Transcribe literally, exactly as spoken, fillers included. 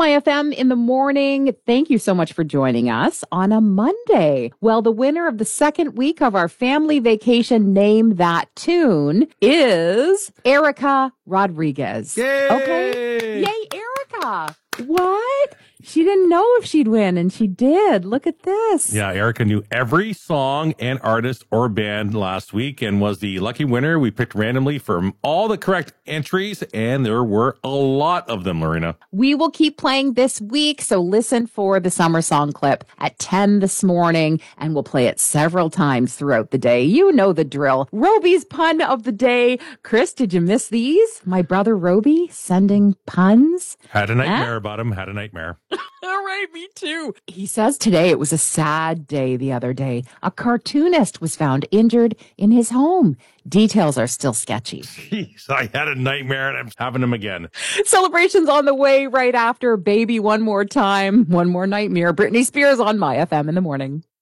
My F M in the morning. Thank you so much for joining us on a Monday. Well, the winner of the second week of our family vacation Name That Tune is Erica Rodriguez. Yay! Okay. Yay, Erica. What? She didn't know if she'd win, and she did. Look at this. Yeah, Erica knew every song and artist or band last week and was the lucky winner. We picked randomly from all the correct entries, and there were a lot of them, Lorena. We will keep playing this week, so listen for the summer song clip at ten this morning, and we'll play it several times throughout the day. You know the drill. Roby's pun of the day. Chris, did you miss these? My brother Roby sending puns. Had a nightmare huh? about him. Had a nightmare. All right, me too. He says today it was a sad day the other day. A cartoonist was found injured in his home. Details are still sketchy. Jeez, I had a nightmare and I'm having them again. Celebrations on the way right after Baby One More Time. One More Nightmare. Britney Spears on My F M in the morning.